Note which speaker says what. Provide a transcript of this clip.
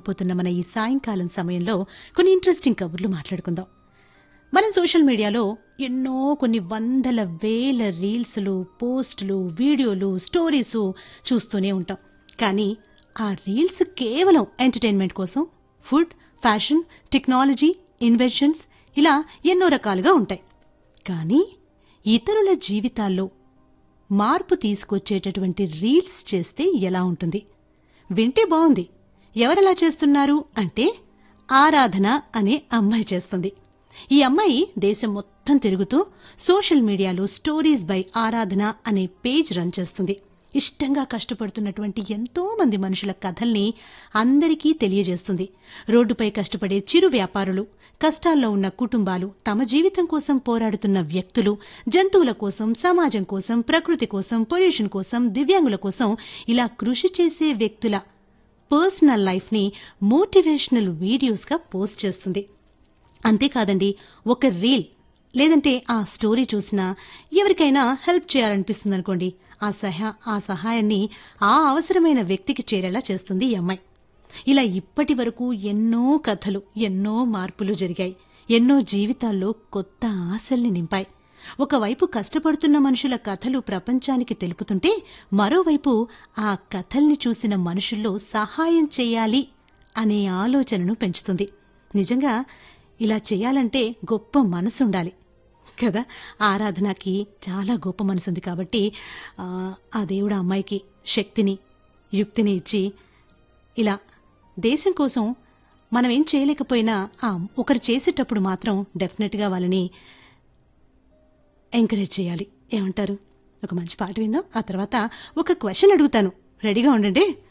Speaker 1: అయిపోతున్న మన ఈ సాయంకాలం సమయంలో కొన్ని ఇంట్రెస్టింగ్ కబుర్లు మాట్లాడుకుందాం. మనం సోషల్ మీడియాలో ఎన్నో కొన్ని వందల వేల రీల్స్లు, పోస్టులు, వీడియోలు, స్టోరీసు చూస్తూనే ఉంటాం. కానీ ఆ రీల్స్ కేవలం ఎంటర్టైన్మెంట్ కోసం ఫుడ్, ఫ్యాషన్, టెక్నాలజీ, ఇన్వెన్షన్స్ ఇలా ఎన్నో రకాలుగా ఉంటాయి. కానీ ఇతరుల జీవితాల్లో మార్పు తీసుకొచ్చేటటువంటి రీల్స్ చేస్తే ఎలా ఉంటుంది? వింటే బాగుంది. ఎవరలా చేస్తున్నారు అంటే ఆరాధన అనే అమ్మాయి చేస్తుంది. ఈ అమ్మాయి దేశం మొత్తం తిరుగుతూ సోషల్ మీడియాలో స్టోరీస్ బై ఆరాధన అనే పేజ్ రన్ చేస్తుంది. ఇష్టంగా కష్టపడుతున్నటువంటి ఎంతో మంది మనుషుల కథల్ని అందరికీ తెలియజేస్తుంది. రోడ్డుపై కష్టపడే చిరు వ్యాపారులు, కష్టాల్లో ఉన్న కుటుంబాలు, తమ జీవితం కోసం పోరాడుతున్న వ్యక్తులు, జంతువుల కోసం, సమాజం కోసం, ప్రకృతి కోసం, పొల్యూషన్ కోసం, దివ్యాంగుల కోసం ఇలా కృషి చేసే వ్యక్తుల పర్సనల్ లైఫ్ని మోటివేషనల్ వీడియోస్గా పోస్ట్ చేస్తుంది. అంతేకాదండి, ఒక రీల్ లేదంటే ఆ స్టోరీ చూసినా ఎవరికైనా హెల్ప్ చేయాలనిపిస్తుంది అనుకోండి, ఆ సహాయాన్ని ఆ అవసరమైన వ్యక్తికి చేరేలా చేస్తుంది ఈ అమ్మాయి. ఇలా ఇప్పటి వరకు ఎన్నో కథలు, ఎన్నో మార్పులు జరిగాయి. ఎన్నో జీవితాల్లో కొత్త ఆశల్ని నింపాయి. ఒకవైపు కష్టపడుతున్న మనుషుల కథలు ప్రపంచానికి తెలుపుతుంటే, మరోవైపు ఆ కథల్ని చూసిన మనుషుల్లో సహాయం చేయాలి అనే ఆలోచనను పెంచుతుంది. నిజంగా ఇలా చేయాలంటే గొప్ప మనసుండాలి కదా. ఆరాధనకి చాలా గొప్ప మనసుంది కాబట్టి ఆ దేవుడు అమ్మాయికి శక్తిని, యుక్తిని ఇచ్చి ఇలా దేశం కోసం మనం ఏం చేయలేకపోయినా ఒకరు చేసేటప్పుడు మాత్రం డెఫినెట్గా వాళ్ళని ఎంకరేజ్ చేయాలి. ఏమంటారు? ఒక మంచి పాట విందాం. ఆ తర్వాత ఒక క్వశ్చన్ అడుగుతాను, రెడీగా ఉండండి.